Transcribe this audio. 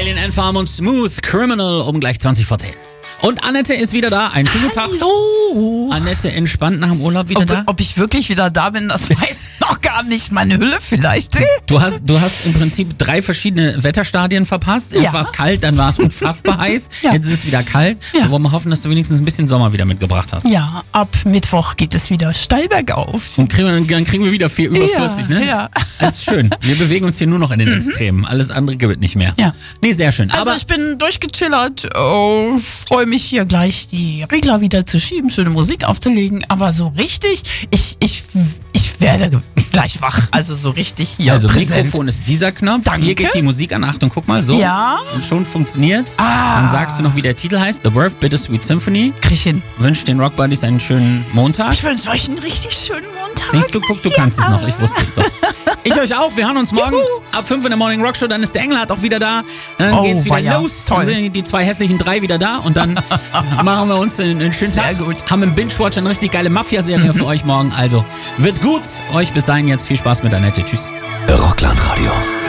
Alien Ant-Farm und Smooth Criminal um gleich 20 vor 10. Und Annette ist wieder da. Einen schönen Tag. Hallo. Annette entspannt nach dem Urlaub wieder da? Ob ich wirklich wieder da bin, das weiß ich noch gar nicht. Meine Hülle vielleicht. Du hast im Prinzip 3 verschiedene Wetterstadien verpasst. Erst Ja. war es kalt, dann war es unfassbar heiß. Ja. Jetzt ist es wieder kalt. Ja. Wir wollen hoffen, dass du wenigstens ein bisschen Sommer wieder mitgebracht hast. Ja, ab Mittwoch geht es wieder steil bergauf. Und dann kriegen wir wieder über 40, ne? Ja. Das ist schön. Wir bewegen uns hier nur noch in den Extremen. Alles andere gibt nicht mehr. Ja. Nee, sehr schön. Also Aber ich bin durchgechillert, freue mich hier gleich die Regler wieder zu schieben, schöne Musik aufzulegen, aber so richtig, ich werde gleich wach, also so richtig hier also präsent. Mikrofon ist dieser Knopf. Danke. Hier geht die Musik an. Achtung, guck mal, so. Ja. Und schon funktioniert's. Ah. Dann sagst du noch, wie der Titel heißt. The Worth Bittersweet Symphony. Krieg ich hin. Wünscht den Rock Buddies einen schönen Montag. Ich wünsche euch einen richtig schönen Montag. Siehst du, guck, du kannst es noch. Ich wusste es doch. Ich euch auch. Wir hören uns morgen ab 5 in der Morning Rock Show. Dann ist der Engelhardt auch wieder da. Dann Oh, geht's wieder weia. los. Toll. Dann sind die 2 hässlichen 3 wieder da. Und dann machen wir uns einen schönen Sehr Tag. gut. Haben im Binge-Watch eine richtig geile Mafia-Serie für euch morgen. Also wird gut. Euch bis dahin jetzt viel Spaß mit Annette. Tschüss. Rockland Radio.